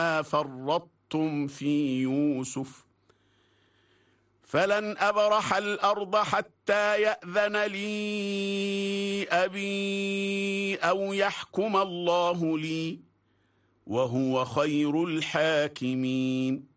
فرطتم في يوسف فلن أبرح الأرض حتى يأذن لي أبي أو يحكم الله لي وهو خير الحاكمين.